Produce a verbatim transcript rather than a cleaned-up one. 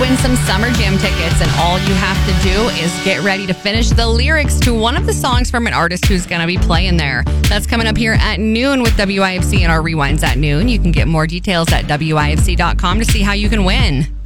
win some Summer Jam tickets, and all you have to do is get ready to finish the lyrics to one of the songs from an artist who's going to be playing there. That's coming up here at noon with W I F C and our Rewinds at noon. You can get more details at W I F C dot com to see how you can win.